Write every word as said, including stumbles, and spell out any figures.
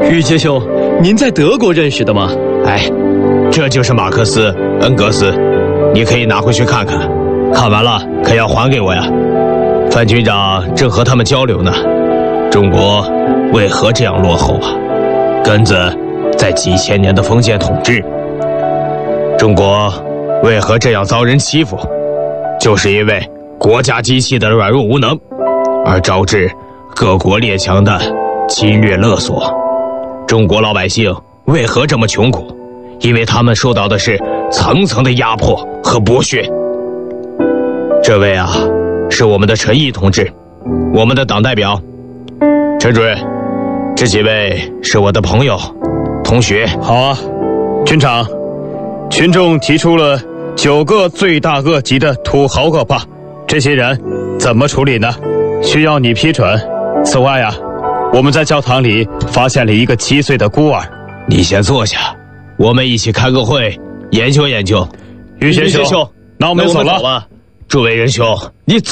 玉阶兄，您在德国认识的吗？ 哎，这就是马克思、恩格斯，你可以拿回去看看，看完了可要还给我呀。范军长正和他们交流呢。中国为何这样落后啊？根子在几千年的封建统治。中国为何这样遭人欺负？就是因为国家机器的软弱无能，而招致各国列强的侵略勒索。中国老百姓为何这么穷苦？因为他们受到的是层层的压迫和剥削。这位啊，是我们的陈毅同志，我们的党代表。陈主任，这几位是我的朋友、同学。 好啊，军长，群众提出了九个罪大恶极的土豪恶霸，这些人怎么处理呢？需要你批准。此外啊，我们在教堂里发现了一个七岁的孤儿。 你先坐下，我们一起开个会，研究研究。 于先生，那我们走了。 诸位仁兄，你